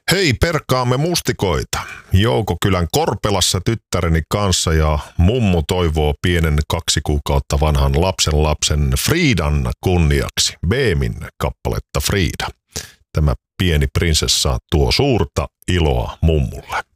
Hei, perkaamme mustikoita. Joukokylän Korpelassa tyttäreni kanssa ja mummu toivoo pienen 2 kuukautta vanhan lapsen Friidan kunniaksi. Beemin kappaletta Friida. Tämä pieni prinsessa tuo suurta iloa mummulle.